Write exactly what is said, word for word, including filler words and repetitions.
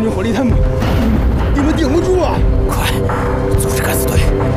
火力太猛，你们顶不住啊！ 快，组织敢死队，